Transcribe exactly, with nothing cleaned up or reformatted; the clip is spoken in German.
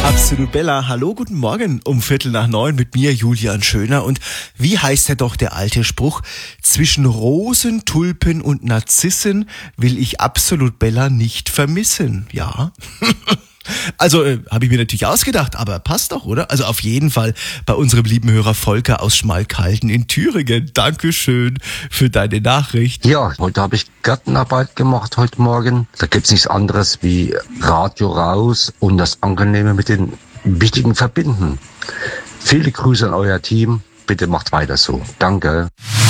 Absolut Bella, hallo, guten Morgen, um Viertel nach neun mit mir, Julian Schöner. Und wie heißt ja doch der alte Spruch? Zwischen Rosen, Tulpen und Narzissen will ich Absolut Bella nicht vermissen. Ja. Also äh, habe ich mir natürlich ausgedacht, aber passt doch, oder? Also auf jeden Fall bei unserem lieben Hörer Volker aus Schmalkalden in Thüringen. Dankeschön für deine Nachricht. Ja, heute habe ich Gartenarbeit gemacht heute Morgen. Da gibt's nichts anderes wie Radio raus und das Angenehme mit den Wichtigen verbinden. Viele Grüße an euer Team. Bitte macht weiter so. Danke.